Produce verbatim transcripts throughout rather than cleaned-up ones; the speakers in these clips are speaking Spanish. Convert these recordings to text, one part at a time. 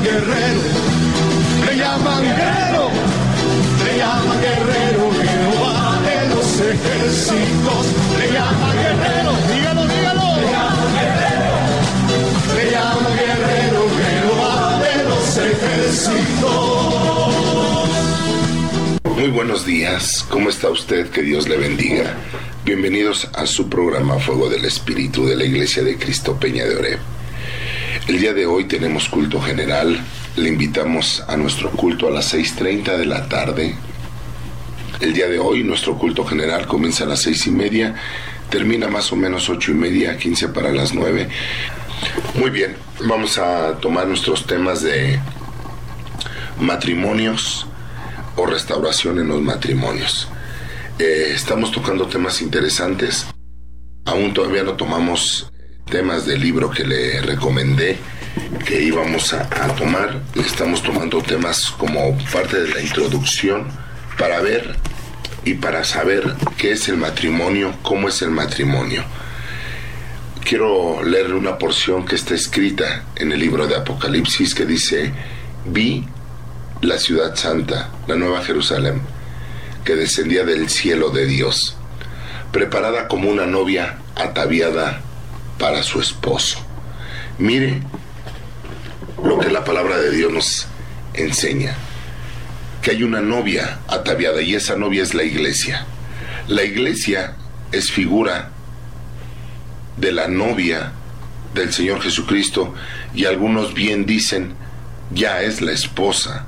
guerrero, le llaman guerrero, le llaman guerrero, Jehová de los ejércitos, le llaman guerrero, dígalo, dígalo, le llaman guerrero, le llaman guerrero, Jehová de los ejércitos. Muy buenos días, ¿cómo está usted? Que Dios le bendiga. Bienvenidos a su programa Fuego del Espíritu de la Iglesia de Cristo Peña de Oreb. El día de hoy tenemos culto general. Le invitamos a nuestro culto a las seis treinta de la tarde. El día de hoy nuestro culto general comienza a las seis y media, termina más o menos ocho y media, quince para las nueve. Muy bien, vamos a tomar nuestros temas de matrimonios o restauración en los matrimonios. Eh, estamos tocando temas interesantes. Aún todavía no tomamos temas del libro que le recomendé que íbamos a, a tomar. Estamos tomando temas como parte de la introducción para ver y para saber qué es el matrimonio, cómo es el matrimonio. Quiero leer una porción que está escrita en el libro de Apocalipsis que dice: vi la ciudad santa, la nueva Jerusalén, que descendía del cielo de Dios, preparada como una novia ataviada para su esposo. Mire lo que la palabra de Dios nos enseña, que hay una novia ataviada, y esa novia es la iglesia. La iglesia es figura de la novia del Señor Jesucristo, y algunos bien dicen, ya es la esposa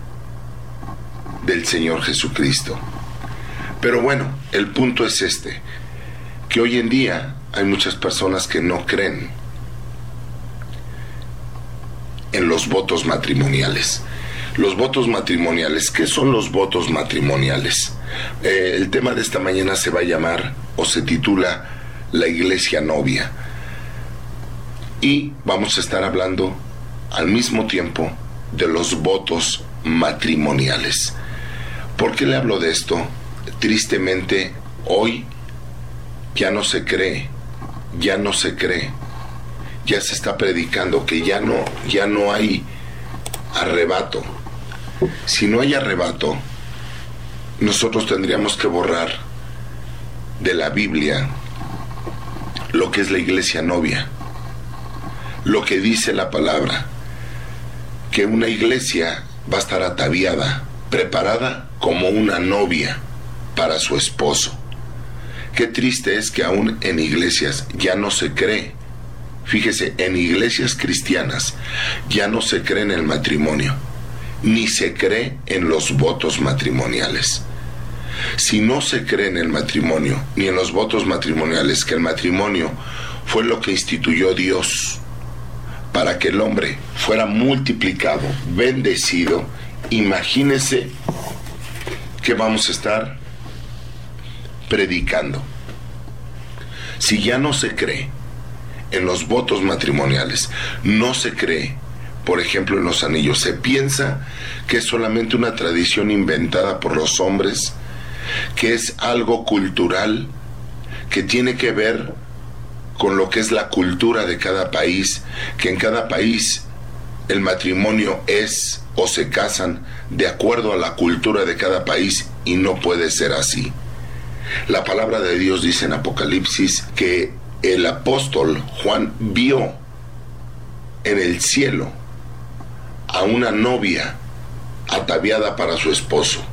del Señor Jesucristo. Pero bueno, el punto es este, que hoy en día hay muchas personas que no creen en los votos matrimoniales. Los votos matrimoniales, ¿qué son los votos matrimoniales? Eh, el tema de esta mañana se va a llamar, o se titula, La Iglesia Novia. Y vamos a estar hablando al mismo tiempo de los votos matrimoniales. ¿Por qué le hablo de esto? Tristemente, hoy ya no se cree, ya no se cree, ya se está predicando que ya no, ya no hay arrebato. Si no hay arrebato, nosotros tendríamos que borrar de la Biblia lo que es la iglesia novia, lo que dice la palabra, que una iglesia va a estar ataviada, preparada como una novia para su esposo. Qué triste es que aún en iglesias ya no se cree. Fíjese, en iglesias cristianas ya no se cree en el matrimonio, ni se cree en los votos matrimoniales. Si no se cree en el matrimonio, ni en los votos matrimoniales, que el matrimonio fue lo que instituyó Dios para que el hombre fuera multiplicado, bendecido, imagínese que vamos a estar predicando. Si ya no se cree en los votos matrimoniales, no se cree, por ejemplo, en los anillos, se piensa que es solamente una tradición inventada por los hombres, que es algo cultural, que tiene que ver con lo que es la cultura de cada país, que en cada país el matrimonio es o se casan de acuerdo a la cultura de cada país, y no puede ser así. La palabra de Dios dice en Apocalipsis que el apóstol Juan vio en el cielo a una novia ataviada para su esposo.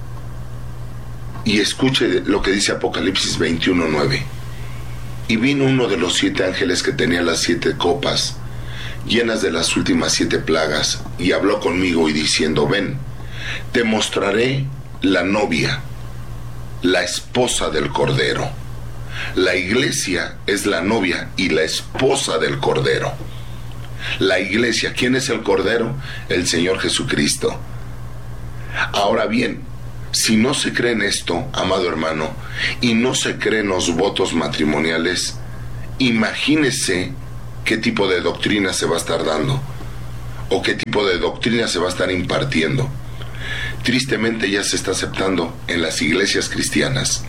Y escuche lo que dice Apocalipsis veintiuno nueve. Y vino uno de los siete ángeles que tenía las siete copas llenas de las últimas siete plagas, y habló conmigo y diciendo: ven, te mostraré la novia, la esposa del Cordero. La iglesia es la novia y la esposa del Cordero. La iglesia, ¿quién es el Cordero? El Señor Jesucristo. Ahora bien, si no se cree en esto, amado hermano, y no se cree en los votos matrimoniales, imagínese qué tipo de doctrina se va a estar dando, o qué tipo de doctrina se va a estar impartiendo. Tristemente ya se está aceptando en las iglesias cristianas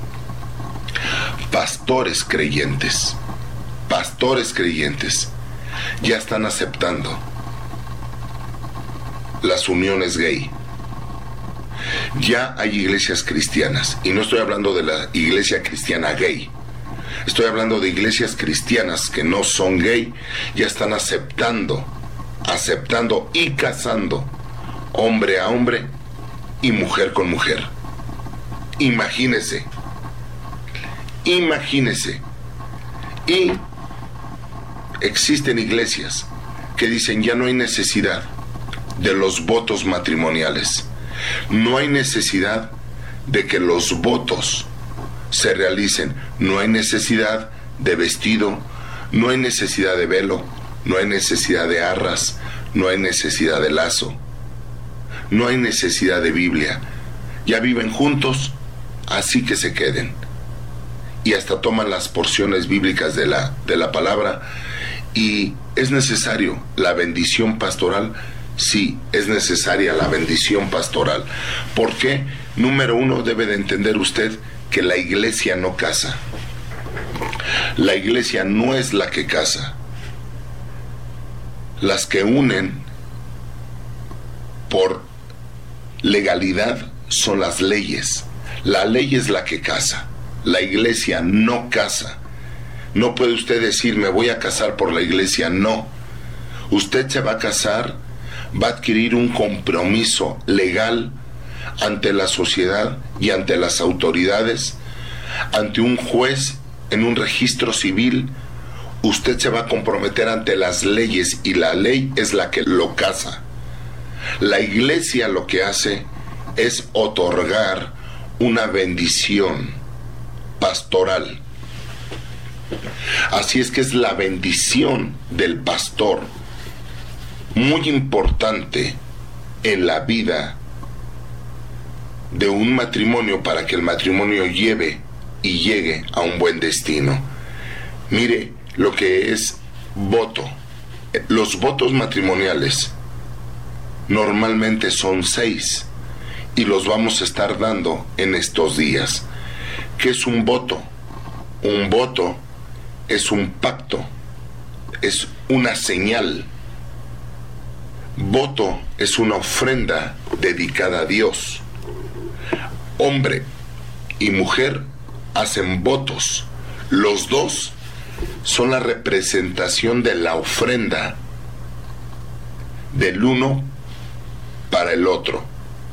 pastores creyentes, pastores creyentes ya están aceptando las uniones gay. Ya hay iglesias cristianas, y no estoy hablando de la iglesia cristiana gay. Estoy hablando de iglesias cristianas que no son gay, ya están aceptando, aceptando y casando hombre a hombre y mujer con mujer. Imagínese, imagínese. Y existen iglesias que dicen ya no hay necesidad de los votos matrimoniales. No hay necesidad de que los votos se realicen. No hay necesidad de vestido, no hay necesidad de velo, no hay necesidad de arras, no hay necesidad de lazo, no hay necesidad de Biblia. Ya viven juntos, así que se queden. Y hasta toman las porciones bíblicas de la, de la palabra. Y es necesario la bendición pastoral. Sí, es necesaria la bendición pastoral. ¿Por qué? Número uno, debe de entender usted que la iglesia no casa. La iglesia no es la que casa. Las que unen por legalidad son las leyes. La ley es la que casa. La iglesia no casa. No puede usted decir, me voy a casar por la iglesia. No. Usted se va a casar, va a adquirir un compromiso legal ante la sociedad y ante las autoridades, ante un juez en un registro civil. Usted se va a comprometer ante las leyes y la ley es la que lo casa. La iglesia lo que hace es otorgar una bendición pastoral. Así es que es la bendición del pastor muy importante en la vida de un matrimonio para que el matrimonio lleve y llegue a un buen destino. Mire lo que es voto. Los votos matrimoniales normalmente son seis y los vamos a estar dando en estos días. ¿Qué es un voto? Un voto es un pacto, es una señal. Voto es una ofrenda dedicada a Dios. Hombre y mujer hacen votos. Los dos son la representación de la ofrenda del uno para el otro.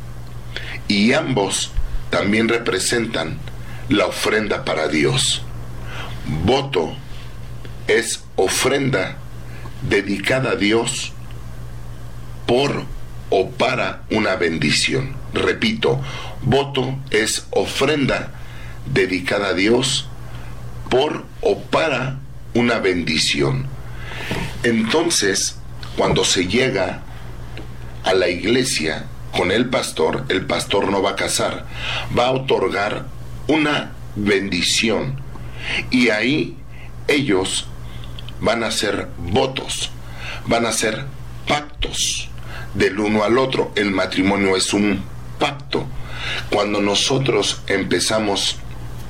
Y ambos también representan la ofrenda para Dios. Voto es ofrenda dedicada a Dios por o para una bendición. Repito, voto es ofrenda dedicada a Dios por o para una bendición. Entonces, cuando se llega a la iglesia con el pastor, el pastor no va a casar, va a otorgar una bendición. Y ahí ellos van a hacer votos, van a hacer pactos del uno al otro. El matrimonio es un pacto. Cuando nosotros empezamos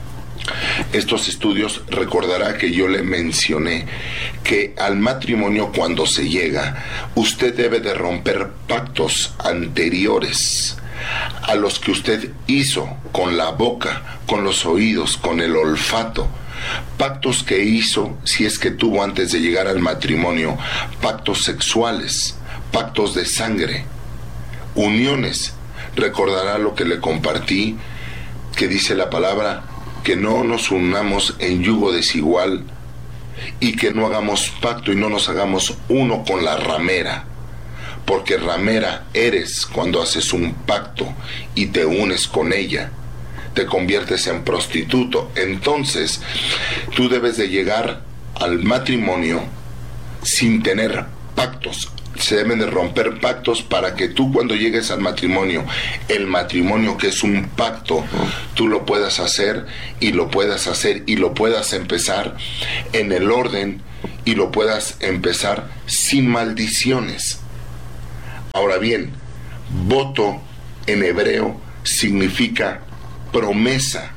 estos estudios, recordará que yo le mencioné que al matrimonio, cuando se llega, usted debe de romper pactos anteriores a los que usted hizo con la boca, con los oídos, con el olfato. Pactos que hizo, si es que tuvo antes de llegar al matrimonio, pactos sexuales, pactos de sangre, uniones. Recordará lo que le compartí, que dice la palabra, que no nos unamos en yugo desigual y que no hagamos pacto y no nos hagamos uno con la ramera, porque ramera eres cuando haces un pacto y te unes con ella, te conviertes en prostituto. Entonces tú debes de llegar al matrimonio sin tener pactos. Se deben de romper pactos para que tú, cuando llegues al matrimonio, el matrimonio, que es un pacto, tú lo puedas hacer y lo puedas hacer y lo puedas empezar en el orden y lo puedas empezar sin maldiciones. Ahora bien, voto en hebreo significa promesa,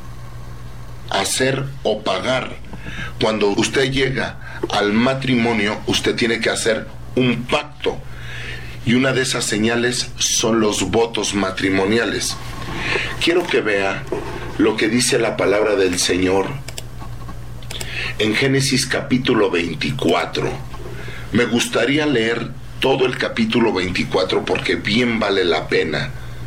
hacer o pagar. Cuando usted llega al matrimonio, usted tiene que hacer un pacto. Y una de esas señales son los votos matrimoniales. Quiero que vea lo que dice la palabra del Señor en Génesis capítulo veinticuatro. Me gustaría leer todo el capítulo veinticuatro porque bien vale la pena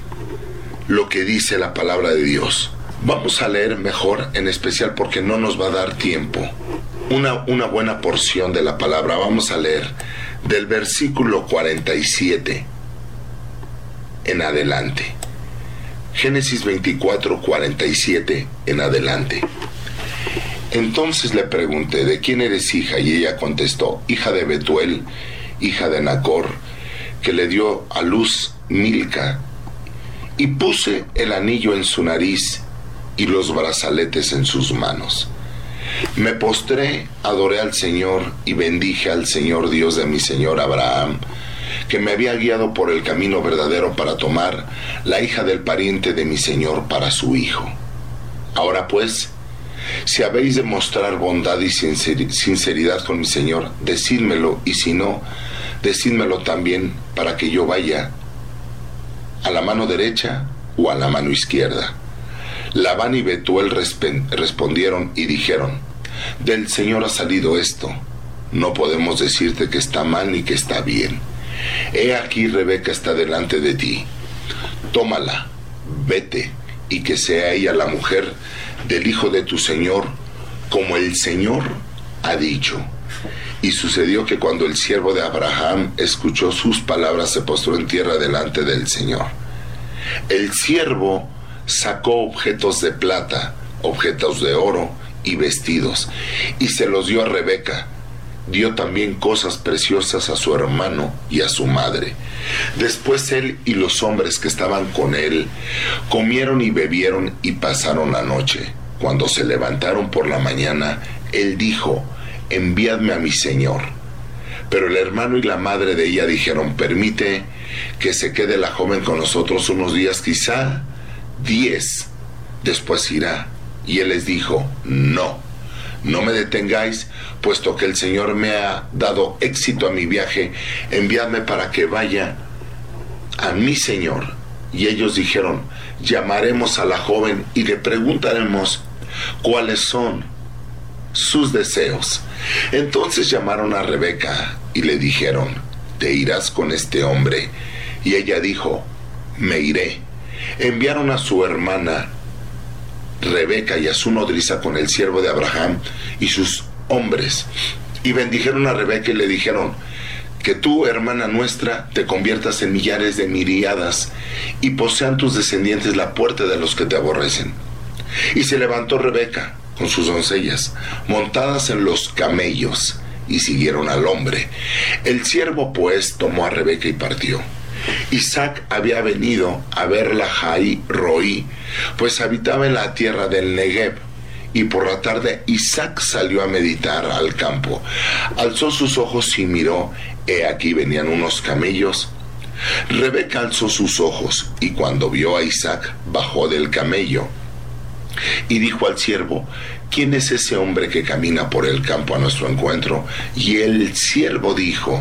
lo que dice la palabra de Dios. Vamos a leer mejor, en especial porque no nos va a dar tiempo, una, una buena porción de la palabra. Vamos a leer del versículo cuarenta y siete en adelante. Génesis veinticuatro, cuarenta y siete en adelante. Entonces le pregunté, ¿de quién eres hija? Y ella contestó, hija de Betuel, hija de Nacor, que le dio a luz Milca. Y puse el anillo en su nariz y los brazaletes en sus manos. Me postré, adoré al Señor y bendije al Señor Dios de mi señor Abraham, que me había guiado por el camino verdadero para tomar la hija del pariente de mi señor para su hijo. Ahora pues, si habéis de mostrar bondad y sinceridad con mi señor, decídmelo, y si no, decídmelo también para que yo vaya a la mano derecha o a la mano izquierda. Labán y Betuel respondieron y dijeron, del Señor ha salido esto, no podemos decirte que está mal ni que está bien. He aquí Rebeca está delante de ti, tómala, vete, y que sea ella la mujer del hijo de tu señor, como el Señor ha dicho. Y sucedió que cuando el siervo de Abraham escuchó sus palabras, se postró en tierra delante del Señor. El siervo sacó objetos de plata, objetos de oro y vestidos, y se los dio a Rebeca. Dio también cosas preciosas a su hermano y a su madre. Después él y los hombres que estaban con él comieron y bebieron y pasaron la noche. Cuando se levantaron por la mañana, él dijo, enviadme a mi señor. Pero el hermano y la madre de ella dijeron, permite que se quede la joven con nosotros unos días, quizá diez, después irá. Y él les dijo, no, no me detengáis, puesto que el Señor me ha dado éxito a mi viaje, enviadme para que vaya a mi señor. Y ellos dijeron, llamaremos a la joven y le preguntaremos cuáles son sus deseos. Entonces llamaron a Rebeca y le dijeron, ¿te irás con este hombre? Y ella dijo, me iré. Enviaron a su hermana Rebeca y a su nodriza con el siervo de Abraham y sus hombres, y bendijeron a Rebeca y le dijeron, que tú, hermana nuestra, te conviertas en millares de miriadas y posean tus descendientes la puerta de los que te aborrecen. Y se levantó Rebeca con sus doncellas, montadas en los camellos, y siguieron al hombre. El siervo pues tomó a Rebeca y partió. Isaac había venido a verla Jai Roí, pues habitaba en la tierra del Negev. Y por la tarde Isaac salió a meditar al campo. Alzó sus ojos y miró, he aquí venían unos camellos. Rebeca alzó sus ojos, y cuando vio a Isaac, bajó del camello. Y dijo al siervo, ¿quién es ese hombre que camina por el campo a nuestro encuentro? Y el siervo dijo,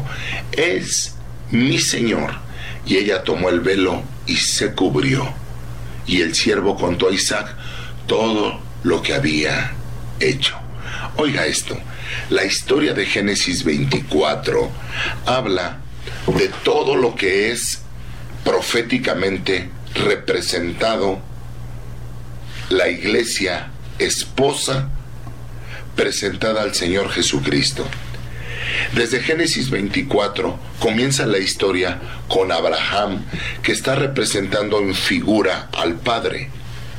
es mi señor. Y ella tomó el velo y se cubrió. Y el siervo contó a Isaac todo lo que había hecho. Oiga esto, la historia de Génesis veinticuatro habla de todo lo que es proféticamente representado la iglesia esposa presentada al Señor Jesucristo. Desde Génesis veinticuatro comienza la historia con Abraham, que está representando en figura al Padre.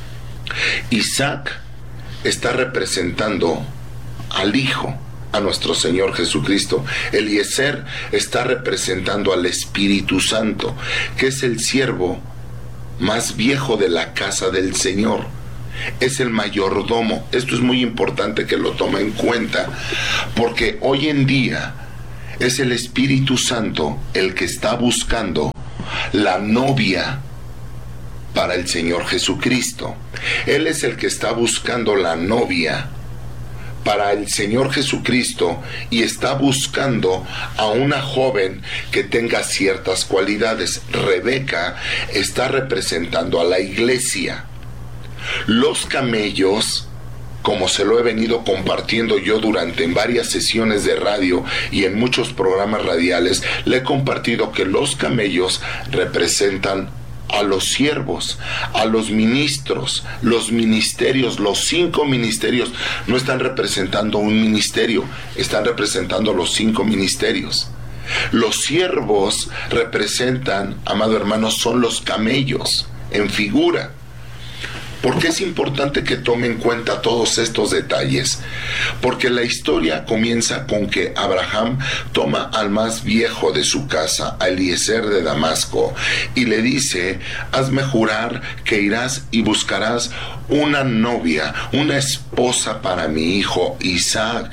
Isaac está representando al Hijo, a nuestro Señor Jesucristo. Eliezer está representando al Espíritu Santo, que es el siervo más viejo de la casa del Señor. Es el mayordomo. Esto es muy importante que lo tome en cuenta, porque hoy en día es el Espíritu Santo el que está buscando la novia para el Señor Jesucristo. Él es el que está buscando la novia para el Señor Jesucristo y está buscando a una joven que tenga ciertas cualidades. Rebeca está representando a la iglesia. Los camellos, como se lo he venido compartiendo yo durante en varias sesiones de radio y en muchos programas radiales, le he compartido que los camellos representan a los siervos, a los ministros, los ministerios. Los cinco ministerios no están representando un ministerio, están representando los cinco ministerios. Los siervos representan, amado hermano, son los camellos en figura. ¿Por qué es importante que tome en cuenta todos estos detalles? Porque la historia comienza con que Abraham toma al más viejo de su casa, a Eliezer de Damasco, y le dice: hazme jurar que irás y buscarás una novia, una esposa para mi hijo Isaac.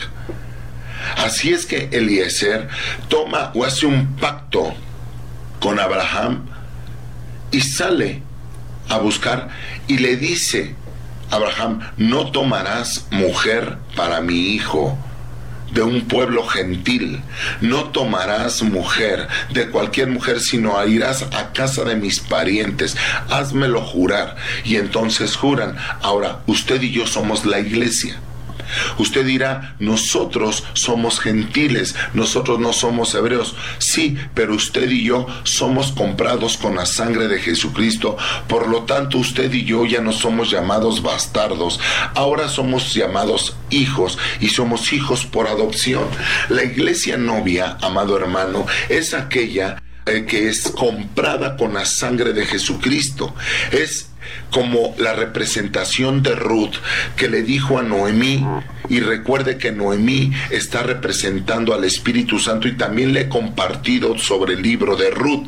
Así es que Eliezer toma o hace un pacto con Abraham y sale a buscar, y le dice a Abraham: no tomarás mujer para mi hijo de un pueblo gentil, no tomarás mujer de cualquier mujer, sino irás a casa de mis parientes, házmelo jurar. Y entonces juran. Ahora, usted y yo somos la iglesia. Usted dirá: nosotros somos gentiles, nosotros no somos hebreos. Sí, pero usted y yo somos comprados con la sangre de Jesucristo. Por lo tanto, usted y yo ya no somos llamados bastardos, ahora somos llamados hijos, y somos hijos por adopción. La iglesia novia, amado hermano, es aquella eh, que es comprada con la sangre de Jesucristo. Es como la representación de Ruth, que le dijo a Noemí, y recuerde que Noemí está representando al Espíritu Santo, y también le he compartido sobre el libro de Ruth.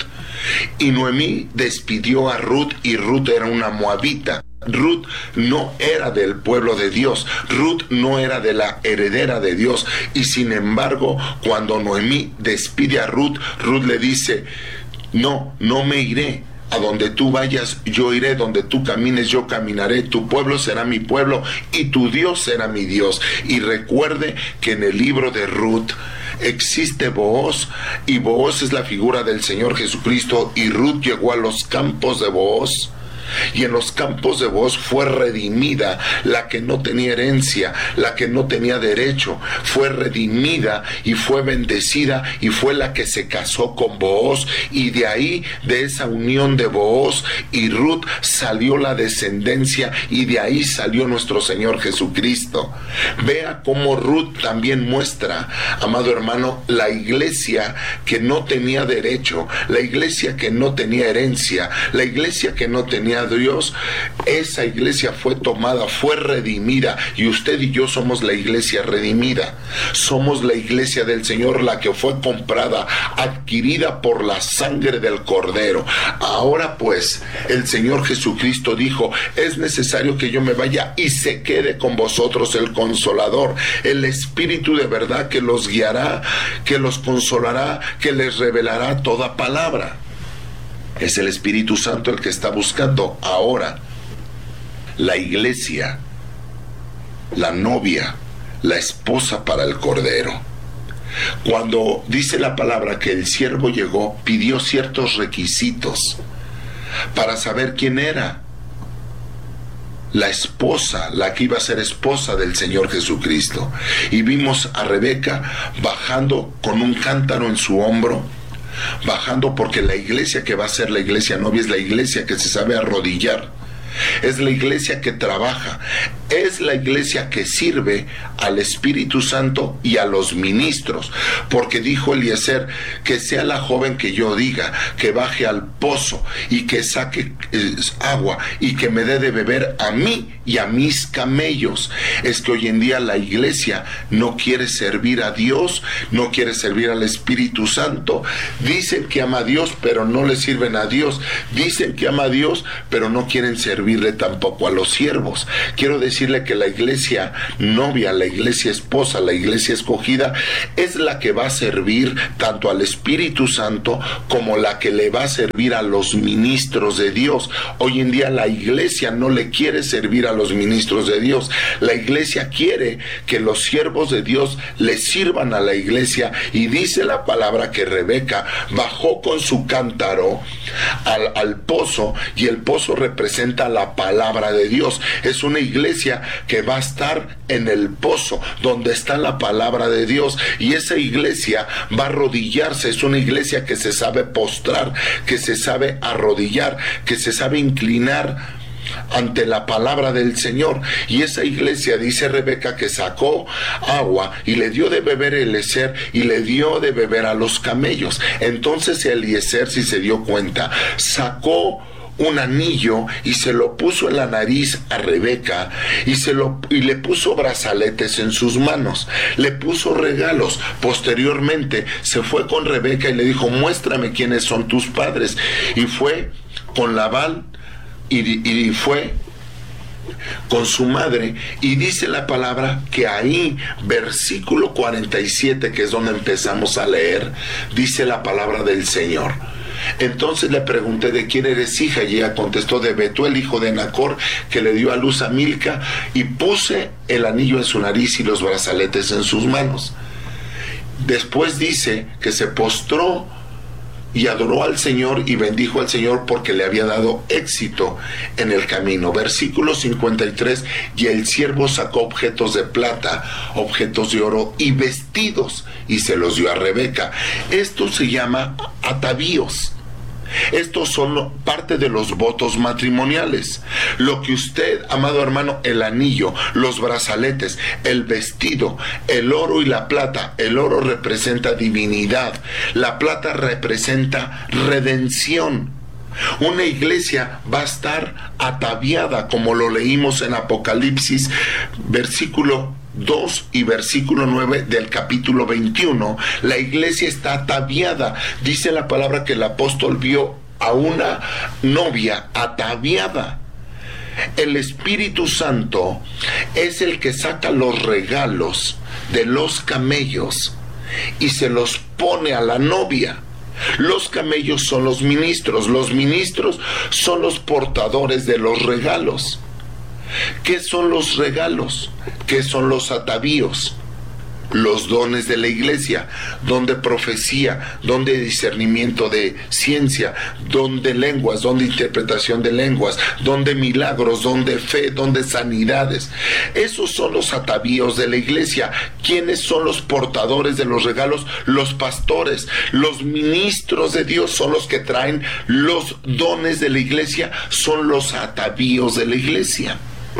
Y Noemí despidió a Ruth, y Ruth era una moabita. Ruth no era del pueblo de Dios, Ruth no era de la heredera de Dios, y sin embargo, cuando Noemí despide a Ruth, Ruth le dice: no, no me iré. A donde tú vayas, yo iré; donde tú camines, yo caminaré; tu pueblo será mi pueblo y tu Dios será mi Dios. Y recuerde que en el libro de Ruth existe Booz, y Booz es la figura del Señor Jesucristo, y Ruth llegó a los campos de Booz. Y en los campos de Booz fue redimida la que no tenía herencia, la que no tenía derecho. Fue redimida y fue bendecida, y fue la que se casó con Booz. Y de ahí, de esa unión de Booz y Ruth, salió la descendencia, y de ahí salió nuestro Señor Jesucristo. Vea cómo Ruth también muestra, amado hermano, la iglesia que no tenía derecho, la iglesia que no tenía herencia, la iglesia que no tenía Dios. Esa iglesia fue tomada, fue redimida, y usted y yo somos la iglesia redimida. Somos la iglesia del Señor, la que fue comprada, adquirida por la sangre del Cordero. Ahora pues, el Señor Jesucristo dijo: es necesario que yo me vaya y se quede con vosotros el Consolador, el Espíritu de verdad, que los guiará, que los consolará, que les revelará toda palabra. Es el Espíritu Santo el que está buscando ahora la iglesia, la novia, la esposa para el Cordero. Cuando dice la palabra que el siervo llegó, pidió ciertos requisitos para saber quién era la esposa, la que iba a ser esposa del Señor Jesucristo. Y vimos a Rebeca bajando con un cántaro en su hombro, bajando, porque la iglesia que va a ser la iglesia novia es la iglesia que se sabe arrodillar, es la iglesia que trabaja, es la iglesia que sirve al Espíritu Santo y a los ministros, porque dijo Eliezer: que sea la joven que yo diga, que baje al pozo y que saque eh, agua, y que me dé de beber a mí y a mis camellos. Es que hoy en día la iglesia no quiere servir a Dios, no quiere servir al Espíritu Santo. Dicen que ama a Dios, pero no le sirven a Dios. Dicen que ama a Dios, pero no quieren servirle tampoco a los siervos. Quiero decir decirle que la iglesia novia, la iglesia esposa, la iglesia escogida es la que va a servir tanto al Espíritu Santo como la que le va a servir a los ministros de Dios. Hoy en día la iglesia no le quiere servir a los ministros de Dios. La iglesia quiere que los siervos de Dios le sirvan a la iglesia, y dice la palabra que Rebeca bajó con su cántaro al, al pozo, y el pozo representa la palabra de Dios. Es una iglesia que va a estar en el pozo donde está la palabra de Dios, y esa iglesia va a arrodillarse. Es una iglesia que se sabe postrar, que se sabe arrodillar, que se sabe inclinar ante la palabra del Señor. Y esa iglesia, dice Rebeca, que sacó agua y le dio de beber a Eliezer y le dio de beber a los camellos. Entonces Eliezer, si se dio cuenta, sacó un anillo y se lo puso en la nariz a Rebeca, y se lo y le puso brazaletes en sus manos, le puso regalos. Posteriormente se fue con Rebeca y le dijo: muéstrame quiénes son tus padres. Y fue con Labán y, y fue con su madre, y dice la palabra que ahí, versículo cuarenta y siete, que es donde empezamos a leer, dice la palabra del Señor: entonces le pregunté: ¿de quién eres hija? Y ella contestó: de Betuel, hijo de Nacor, que le dio a luz a Milca. Y puse el anillo en su nariz y los brazaletes en sus manos. Después dice que se postró y adoró al Señor y bendijo al Señor porque le había dado éxito en el camino. Versículo cincuenta y tres: y el siervo sacó objetos de plata, objetos de oro y vestidos, y se los dio a Rebeca. Esto se llama atavíos. Estos son parte de los votos matrimoniales. Lo que usted, amado hermano, el anillo, los brazaletes, el vestido, el oro y la plata. El oro representa divinidad, la plata representa redención. Una iglesia va a estar ataviada, como lo leímos en Apocalipsis, versículo dos y versículo nueve del capítulo veintiuno. La iglesia está ataviada. Dice la palabra que el apóstol vio a una novia ataviada. El Espíritu Santo es el que saca los regalos de los camellos y se los pone a la novia. Los camellos son los ministros, los ministros son los portadores de los regalos. ¿Qué son los regalos? ¿Qué son los atavíos? Los dones de la iglesia: don de profecía, don de discernimiento de ciencia, don de lenguas, don de interpretación de lenguas, don de milagros, don de fe, don de sanidades. Esos son los atavíos de la iglesia. ¿Quiénes son los portadores de los regalos? Los pastores, los ministros de Dios son los que traen los dones de la iglesia, son los atavíos de la iglesia.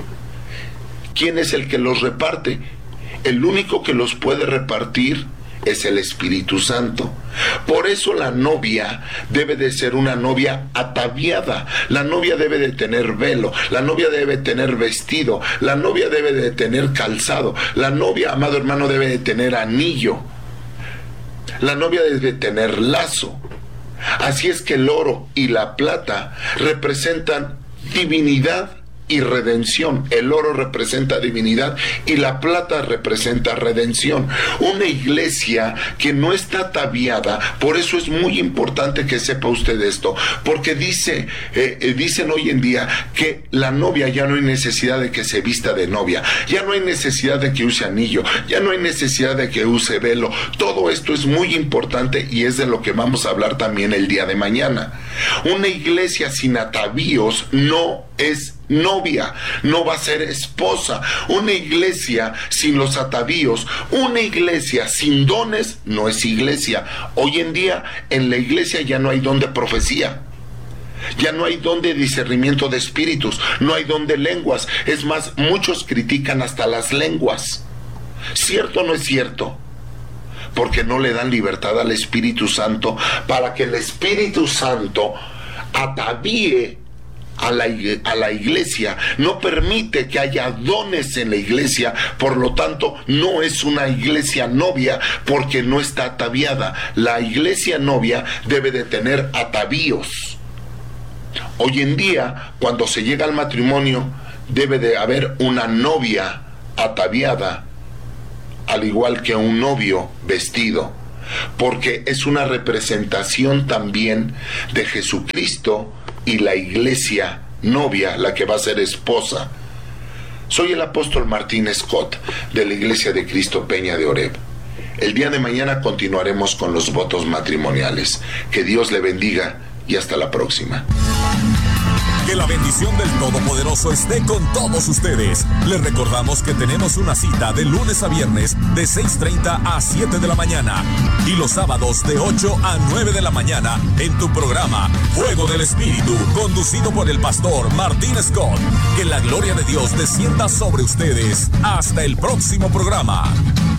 ¿Quién es el que los reparte? El único que los puede repartir es el Espíritu Santo. Por eso la novia debe de ser una novia ataviada. La novia debe de tener velo, la novia debe tener vestido, la novia debe de tener calzado, la novia, amado hermano, debe de tener anillo, la novia debe de tener lazo. Así es que el oro y la plata representan divinidad y redención. El oro representa divinidad y la plata representa redención. Una iglesia que no está ataviada, por eso es muy importante que sepa usted esto, porque dice, eh, dicen hoy en día que la novia ya no hay necesidad de que se vista de novia, ya no hay necesidad de que use anillo, ya no hay necesidad de que use velo. Todo esto es muy importante y es de lo que vamos a hablar también el día de mañana. Una iglesia sin atavíos no es novia, no va a ser esposa. Una iglesia sin los atavíos, una iglesia sin dones, no es iglesia. Hoy en día en la iglesia ya no hay don de profecía, ya no hay don de discernimiento de espíritus, no hay don de lenguas. Es más, muchos critican hasta las lenguas. ¿Cierto o no es cierto? Porque no le dan libertad al Espíritu Santo para que el Espíritu Santo atavíe A la, a la iglesia, no permite que haya dones en la iglesia. Por lo tanto, no es una iglesia novia porque no está ataviada. La iglesia novia debe de tener atavíos. Hoy en día, cuando se llega al matrimonio, debe de haber una novia ataviada, al igual que un novio vestido, porque es una representación también de Jesucristo y la iglesia novia, la que va a ser esposa. Soy el apóstol Martín Scott, de la Iglesia de Cristo Peña de Oreb. El día de mañana continuaremos con los votos matrimoniales. Que Dios le bendiga y hasta la próxima. Que la bendición del Todopoderoso esté con todos ustedes. Les recordamos que tenemos una cita de lunes a viernes de seis treinta a siete de la mañana y los sábados de ocho a nueve de la mañana en tu programa Fuego del Espíritu, conducido por el pastor Martín Scott. Que la gloria de Dios descienda sobre ustedes. Hasta el próximo programa.